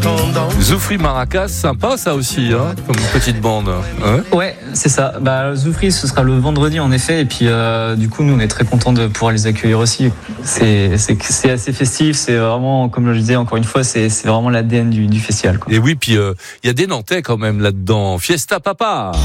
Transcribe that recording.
Zoufri Maracas, sympa ça aussi, hein, comme petite bande. Ouais, c'est ça. Zoufri, ce sera le vendredi en effet, et puis du coup, nous on est très contents de pouvoir les accueillir aussi. C'est assez festif, c'est vraiment, comme je le disais encore une fois, c'est vraiment l'ADN du festival, quoi. Et oui, puis il y a des Nantais quand même là-dedans. Fiesta Papa.